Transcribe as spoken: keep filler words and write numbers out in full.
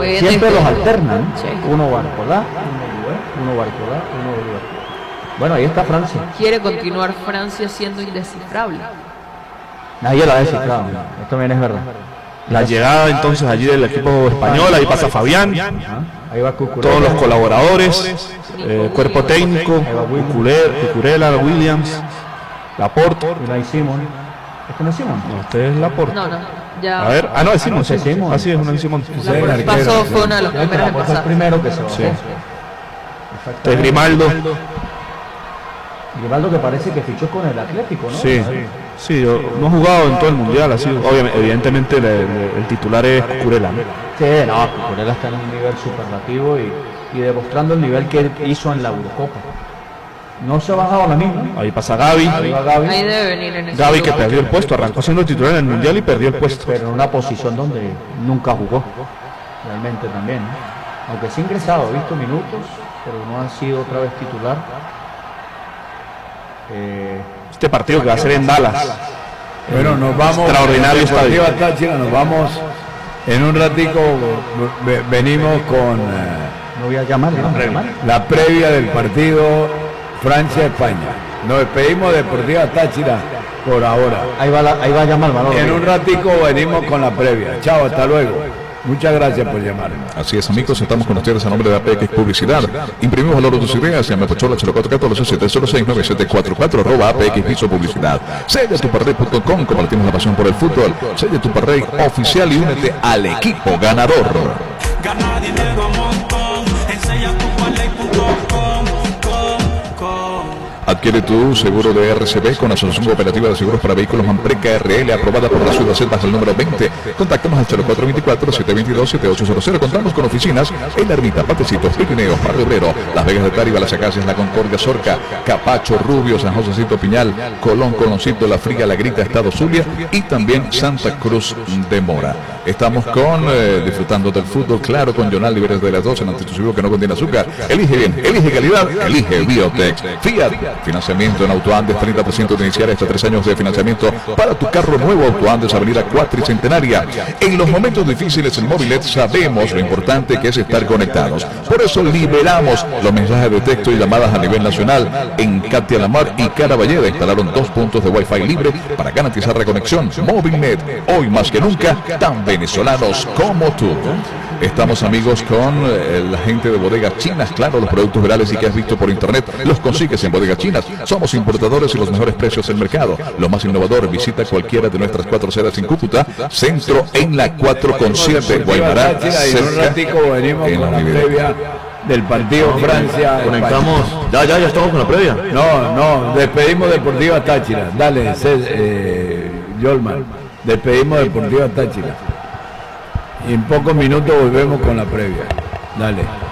jueguen siempre este los juego. alternan. Sí. Uno Barcolá, uno Barcolá, uno Barcolá. Bueno, ahí está Francia. Quiere continuar Francia siendo indescifrable. Nadie la ha descifrado. Esto también es verdad. La llegada entonces allí del equipo español, ahí pasa Fabián, Ahí va Cucurella. todos los colaboradores, eh, cuerpo técnico, Cucurella, Williams, Laporte. Unai Simón. ¿Este no es Simón? No, este es Laporte. No, no, ya. A ver, ah no, es Simón, ese es sí. Simón. Así es, Unai Simón. La por- pasó, fue uno de los Ya, primeros en fue el pasar. primero que se bajó. Sí. Este es Grimaldo. Grimaldo que parece que fichó con el Atlético, ¿no? Sí, sí, yo- no ha jugado en todo el mundial, así, obviamente, evidentemente el, el- el titular es Cucurella, ¿no? Sí, no, Cucurella está en un nivel superlativo y, y demostrando el nivel que él hizo en la Eurocopa. No se ha bajado la misma. Ahí pasa Gavi, Ahí va Gavi, Ahí debe venir en ese Gavi que lugar. perdió el puesto, arrancó siendo el titular en el mundial y perdió el puesto. pero en una posición donde nunca jugó. Realmente también, ¿no? Aunque sí ha ingresado, ha visto minutos, pero no ha sido otra vez titular. Eh, Este partido que va a ser en Dallas. Bueno, nos vamos. Extraordinario estadio. Deportiva Táchira, nos vamos. En un ratico ve- venimos con eh, no voy a llamar, no voy a llamar. la previa del partido Francia-España. Nos despedimos de Deportiva Táchira por ahora. Ahí va, la- ahí va a llamar Manolo. En un ratico venimos con la previa. Chao, hasta luego. Muchas gracias por llamar. Así es, amigos, estamos con ustedes a nombre de A P X Publicidad. Imprimimos valor de tus ideas. Llame a Pochola cero cuatro uno cuatro, siete cero seis, nueve siete cuatro cuatro, arroba A P X Piso Publicidad. Sella tu parrey punto com, compartimos la pasión por el fútbol. Sella tu parrey oficial y únete al equipo ganador. Gana dinero un montón, enseña tu parley punto com, com, com. Adquiere tu seguro de R C B con Asociación Cooperativa de Seguros para Vehículos Manpreca R L, aprobada por la Ciudad Z bajo el número veinte. Contáctanos al cero cuatro dos cuatro, siete dos dos, siete ocho cero cero. Contamos con oficinas en La Ermita, Patecitos, Pirineos, Barrio Obrero, Las Vegas de Táriba, Las Acacias, La Concordia, Zorca, Capacho, Rubio, San Josecito, Piñal, Colón, Coloncito, La Fría, La Grita, Estado Zulia y también Santa Cruz de Mora. Estamos con eh, disfrutando del fútbol, claro, con Jonal Liberes de las dos en antitusivo que no contiene azúcar. Elige bien, elige calidad, elige Biotex. Fiat, financiamiento en Autoandes, treinta por ciento de iniciar hasta tres años de financiamiento para tu carro nuevo. Autoandes, Avenida Cuatricentenaria. En los momentos difíciles en Mobilet sabemos lo importante que es estar conectados. Por eso liberamos los mensajes de texto y llamadas a nivel nacional. En Katia Lamar y Caraballeda instalaron dos puntos de Wi-Fi libre para garantizar la conexión. Movilnet, hoy más que nunca, tan venezolanos como tú. Estamos, amigos, con eh, la gente de Bodegas Chinas. Claro, los productos virales y que has visto por internet los consigues en Bodegas Chinas. Somos importadores y los mejores precios del mercado. Lo más innovador, visita cualquiera de nuestras cuatro sedes en Cúcuta, centro en la cuatro con siete, Guaymará, Táchira, y en un cerca ratico venimos en con la Oliveira. previa del partido Francia. Conectamos, ya, ya, ya estamos con la previa. No, no, despedimos Deportiva Táchira. Dale, Cés, eh, Yolman. Despedimos Deportiva Táchira. Y en pocos minutos volvemos con la previa. Dale.